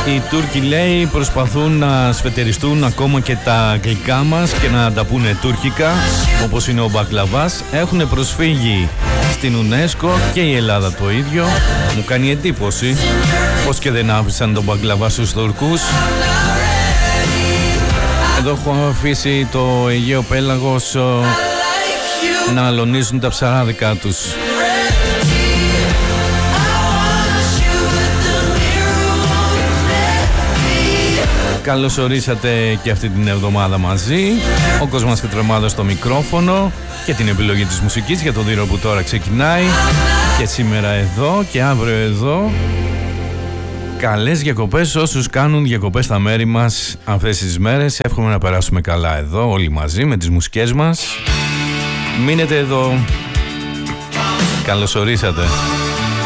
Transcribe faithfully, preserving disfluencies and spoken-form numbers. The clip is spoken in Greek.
Οι Τούρκοι, λέει, προσπαθούν να σφετεριστούν ακόμα και τα γλυκά μας και να τα πούνε τουρκικά, όπως είναι ο μπακλαβάς. Έχουν προσφύγει στην UNESCO και η Ελλάδα το ίδιο. Μου κάνει εντύπωση πως και δεν άφησαν τον μπακλαβά στους Τουρκούς. Εδώ έχω αφήσει το Αιγαίο Πέλαγος να αλωνίζουν τα ψαράδικα τους. Καλώς ορίσατε και αυτή την εβδομάδα μαζί. Ο Κοσμάς Πετρεμάδος στο μικρόφωνο και την επιλογή της μουσικής για το δίρο που τώρα ξεκινάει. Και σήμερα εδώ και αύριο εδώ. Καλές διακοπές όσους κάνουν διακοπές στα μέρη μας αυτές τις μέρες. Εύχομαι να περάσουμε καλά εδώ όλοι μαζί με τις μουσικές μας. Μείνετε εδώ. Καλώς ορίσατε.